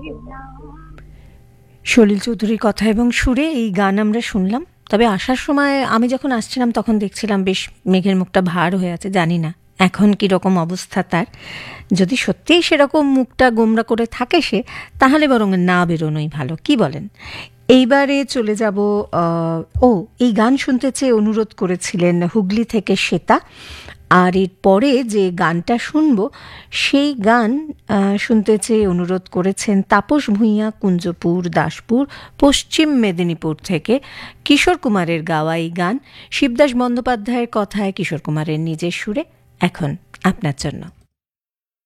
সলিল চৌধুরীর কথা এবং সুরে এই গান আমরা শুনলাম। তবে আসার সময় আমি যখন আসছিলাম তখন দেখছিলাম বেশ মেঘের মুখটা ভার হয়ে আছে, জানি না এখন কীরকম অবস্থা তার। যদি সত্যিই সেরকম মুখটা গোমরা করে থাকে সে, তাহলে বরং না বেরোনোই ভালো, কি বলেন? এইবারে চলে যাব, এই গান শুনতে চেয়ে অনুরোধ করেছিলেন হুগলি থেকে শ্বেতা। আর এরপরে যে গানটা শুনব সেই গান শুনতে চেয়ে অনুরোধ করেছেন তাপস ভূঁইয়া, কুঞ্জপুর, দাসপুর, পশ্চিম মেদিনীপুর থেকে। কিশোর কুমারের গাওয়া এই গান শিবদাস বন্দ্যোপাধ্যায়ের কথায়, কিশোর কুমারের নিজের সুরে, এখন আপনার জন্য।